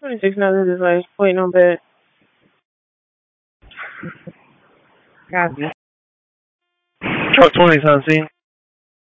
26 now this way, waiting on bed. Copy. Truck 20's on scene.